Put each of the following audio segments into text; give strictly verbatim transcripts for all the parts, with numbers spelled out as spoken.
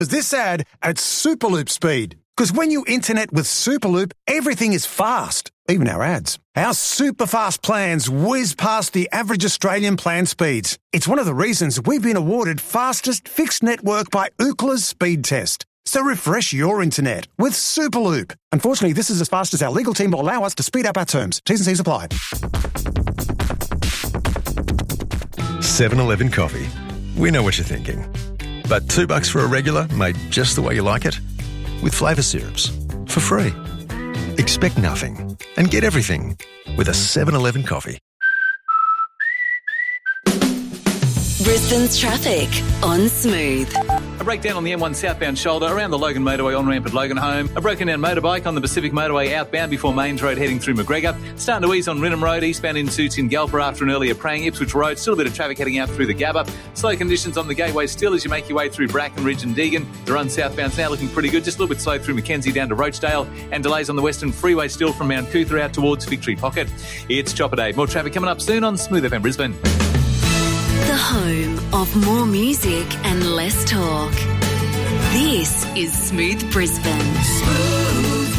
This ad at Superloop speed. Because when you internet with Superloop, everything is fast, even our ads. Our super fast plans whiz past the average Australian plan speeds. It's one of the reasons we've been awarded fastest fixed network by Ookla's speed test. So refresh your internet with Superloop. Unfortunately, this is as fast as our legal team will allow us to speed up our terms. T's and C's apply. seven eleven Coffee. We know what you're thinking. But two bucks for a regular made just the way you like it? With flavour syrups. For free. Expect nothing and get everything with a seven eleven Coffee. Brisbane's traffic on Smooth. A breakdown on the M one southbound shoulder around the Logan motorway on ramp at Logan Home. A broken down motorbike on the Pacific motorway outbound before Mains Road heading through McGregor. Starting to ease on Rinnham Road eastbound into Tingalpa after an earlier praying. Ipswich Road, still a bit of traffic heading out through the Gabba. Slow conditions on the Gateway still as you make your way through Brackenridge and Deagon. The run southbound's now looking pretty good, just a little bit slow through Mackenzie down to Rochdale, and delays on the Western Freeway still from Mount Cootha out towards Victory Pocket. It's Chopper Day. More traffic coming up soon on Smooth F M Brisbane. The home of more music and less talk. This is Smooth Brisbane. Smooth.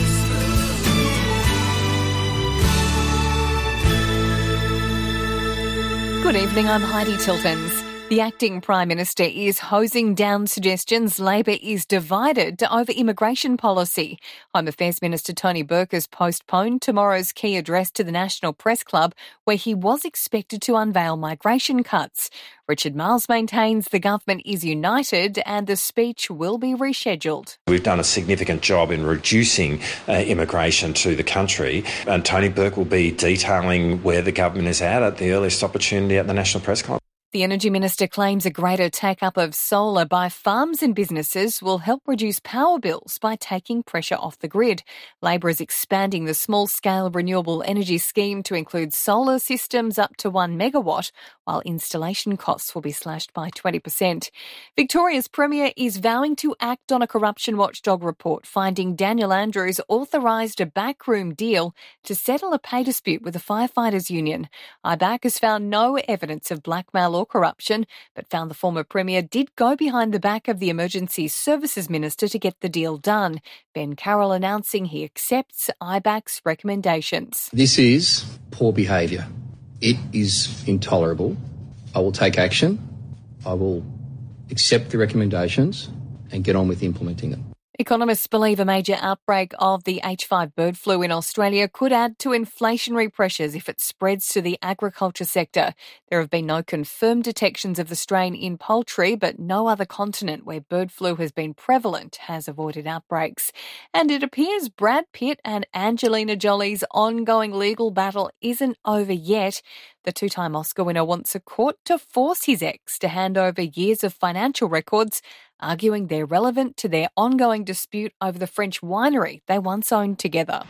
Good evening, I'm Heidi Tiltons. The acting Prime Minister is hosing down suggestions Labor is divided over immigration policy. Home Affairs Minister Tony Burke has postponed tomorrow's key address to the National Press Club, where he was expected to unveil migration cuts. Richard Marles maintains the government is united and the speech will be rescheduled. We've done a significant job in reducing uh, immigration to the country, and Tony Burke will be detailing where the government is at at the earliest opportunity at the National Press Club. The Energy Minister claims a greater take-up of solar by farms and businesses will help reduce power bills by taking pressure off the grid. Labor is expanding the small-scale renewable energy scheme to include solar systems up to one megawatt, while installation costs will be slashed by twenty percent. Victoria's Premier is vowing to act on a corruption watchdog report finding Daniel Andrews authorised a backroom deal to settle a pay dispute with the Firefighters Union. I B A C has found no evidence of blackmail or corruption, but found the former Premier did go behind the back of the Emergency Services Minister to get the deal done. Ben Carroll announcing he accepts I B A C's recommendations. This is poor behaviour. It is intolerable. I will take action. I will accept the recommendations and get on with implementing them. Economists believe a major outbreak of the H five bird flu in Australia could add to inflationary pressures if it spreads to the agriculture sector. There have been no confirmed detections of the strain in poultry, but no other continent where bird flu has been prevalent has avoided outbreaks. And it appears Brad Pitt and Angelina Jolie's ongoing legal battle isn't over yet. The two-time Oscar winner wants a court to force his ex to hand over years of financial records, arguing they're relevant to their ongoing dispute over the French winery they once owned together.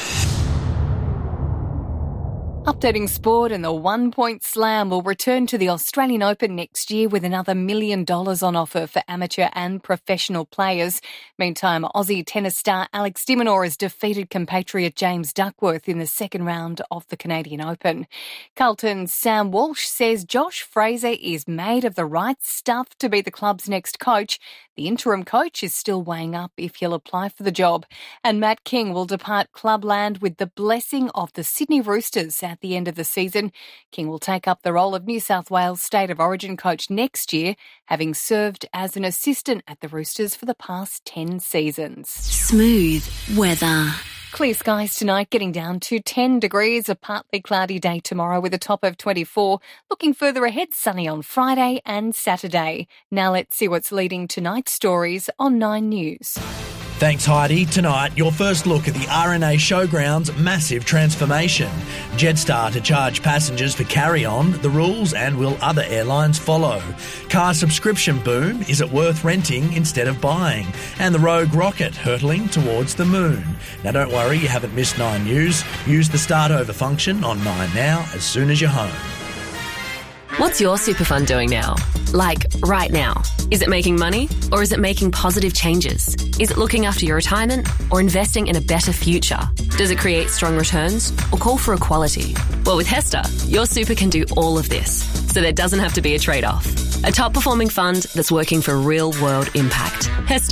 Updating sport, and the one-point slam will return to the Australian Open next year with another million dollars on offer for amateur and professional players. Meantime, Aussie tennis star Alex de Minaur has defeated compatriot James Duckworth in the second round of the Canadian Open. Carlton's Sam Walsh says Josh Fraser is made of the right stuff to be the club's next coach. The interim coach is still weighing up if he'll apply for the job. And Matt King will depart clubland with the blessing of the Sydney Roosters at the end of the season. King will take up the role of New South Wales State of Origin coach next year, having served as an assistant at the Roosters for the past ten seasons. Smooth weather. Clear skies tonight, getting down to ten degrees, a partly cloudy day tomorrow with a top of twenty-four. Looking further ahead, sunny on Friday and Saturday. Now let's see what's leading tonight's stories on Nine News. Thanks, Heidi. Tonight, your first look at the R N A Showground's massive transformation. Jetstar to charge passengers for carry-on, the rules, and will other airlines follow? Car subscription boom, is it worth renting instead of buying? And the Rogue rocket hurtling towards the moon. Now don't worry, you haven't missed Nine News. Use the start over function on Nine Now as soon as you're home. What's your super fund doing now? Like, right now. Is it making money or is it making positive changes? Is it looking after your retirement or investing in a better future? Does it create strong returns or call for equality? Well, with Hester, your super can do all of this, so there doesn't have to be a trade-off. a top performing fund that's working for real world impact.